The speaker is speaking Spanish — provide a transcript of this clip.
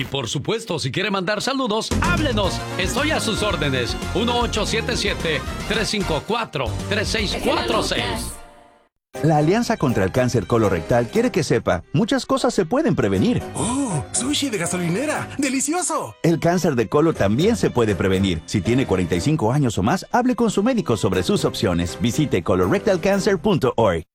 Y por supuesto, si quiere mandar saludos, háblenos. Estoy a sus órdenes. 1877-354-3646. La Alianza contra el Cáncer Colorectal quiere que sepa, muchas cosas se pueden prevenir. ¡Oh! ¡Sushi de gasolinera! ¡Delicioso! El cáncer de colon también se puede prevenir. Si tiene 45 años o más, hable con su médico sobre sus opciones. Visite colorectalcancer.org.